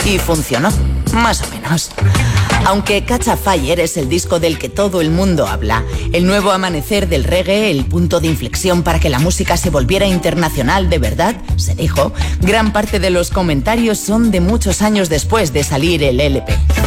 Y funcionó, más o menos. Aunque Catch a Fire es el disco del que todo el mundo habla, el nuevo amanecer del reggae, el punto de inflexión para que la música se volviera internacional de verdad, se dijo, gran parte de los comentarios son de muchos años después de salir el LP.